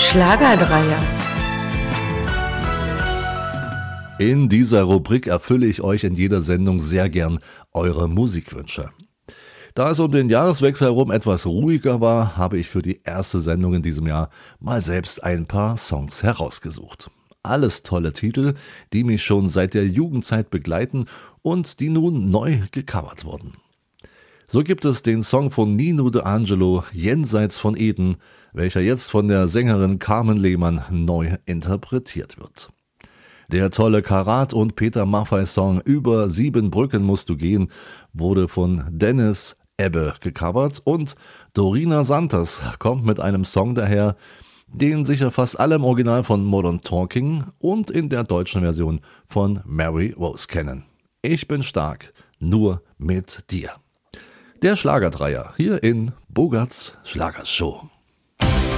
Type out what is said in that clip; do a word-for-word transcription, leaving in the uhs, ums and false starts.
Schlagerdreier. In dieser Rubrik erfülle ich euch in jeder Sendung sehr gern eure Musikwünsche. Da es um den Jahreswechsel herum etwas ruhiger war, habe ich für die erste Sendung in diesem Jahr mal selbst ein paar Songs herausgesucht. Alles tolle Titel, die mich schon seit der Jugendzeit begleiten und die nun neu gecovert wurden. So gibt es den Song von Nino D'Angelo, Jenseits von Eden, welcher jetzt von der Sängerin Carmen Lehmann neu interpretiert wird. Der tolle Karat und Peter Maffay-Song Über sieben Brücken musst du gehen wurde von Dennis Ebbe gecovert und Dorina Santos kommt mit einem Song daher, den sicher fast alle im Original von Modern Talking und in der deutschen Version von Mary Rose kennen. Ich bin stark, nur mit dir. Der Schlagerdreier hier in Bogarts Schlagershow.